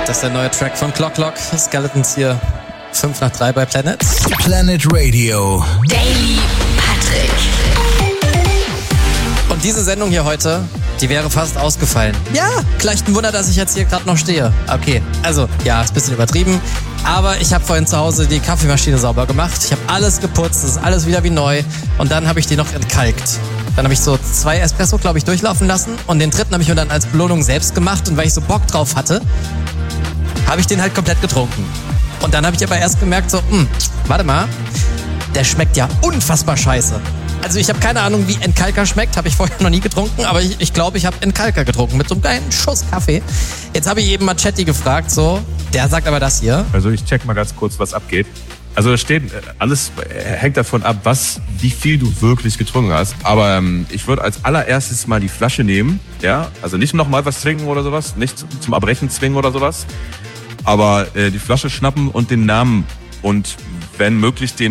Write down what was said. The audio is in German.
Das ist der neue Track von Clock Clock. Skeletons hier 5 nach 3 bei Planet. Planet Radio. Daily Patrick. Und diese Sendung hier heute, die wäre fast ausgefallen. Ja, vielleicht ein Wunder, dass ich jetzt hier gerade noch stehe. Okay, also, ja, ist ein bisschen übertrieben. Aber ich habe vorhin zu Hause die Kaffeemaschine sauber gemacht. Ich habe alles geputzt, es ist alles wieder wie neu. Und dann habe ich die noch entkalkt. Dann habe ich so 2 Espresso, glaube ich, durchlaufen lassen. Und den dritten habe ich mir dann als Belohnung selbst gemacht. Und weil ich so Bock drauf hatte, habe ich den halt komplett getrunken. Und dann habe ich aber erst gemerkt so, warte mal, der schmeckt ja unfassbar scheiße. Also ich habe keine Ahnung, wie Entkalker schmeckt, habe ich vorher noch nie getrunken, aber ich glaube, ich habe Entkalker getrunken mit so einem kleinen Schuss Kaffee. Jetzt habe ich eben mal Chatty gefragt, so, der sagt aber das hier. Also ich check mal ganz kurz, was abgeht. Also da steht, alles hängt davon ab, wie viel du wirklich getrunken hast. Aber ich würde als allererstes mal die Flasche nehmen, ja, also nicht nochmal was trinken oder sowas, nicht zum Erbrechen zwingen oder sowas, aber die Flasche schnappen und den Namen und wenn möglich den